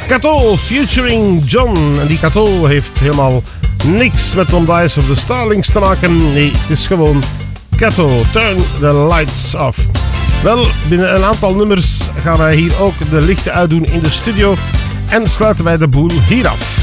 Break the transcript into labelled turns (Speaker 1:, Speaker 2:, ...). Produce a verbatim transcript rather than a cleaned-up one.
Speaker 1: Kato featuring John. En die Kato heeft helemaal niks met Tom Dice of de Starlings te maken. Nee, het is gewoon Kato, Turn the Lights Off. Wel, binnen een aantal nummers gaan wij hier ook de lichten uitdoen in de studio. En sluiten wij de boel hier af.